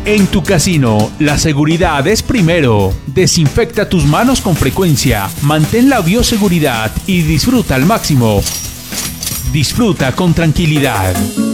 En tu casino, la seguridad es primero. Desinfecta tus manos con frecuencia, mantén la bioseguridad y disfruta al máximo. Disfruta con tranquilidad.